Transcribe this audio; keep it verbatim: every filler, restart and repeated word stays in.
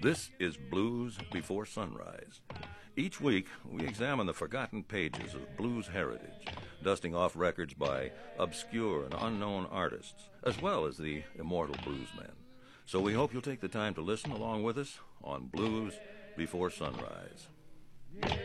This is Blues Before Sunrise. Each week, we examine the forgotten pages of blues heritage, dusting off records by obscure and unknown artists, as well as the immortal bluesmen. So we hope you'll take the time to listen along with us on Blues Before Sunrise.